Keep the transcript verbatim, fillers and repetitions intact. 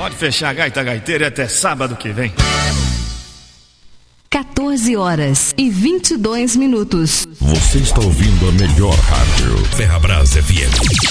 Pode fechar a gaita gaiteira até sábado que vem. quatorze horas e vinte e dois minutos. Você está ouvindo a melhor rádio. Ferrabras F M.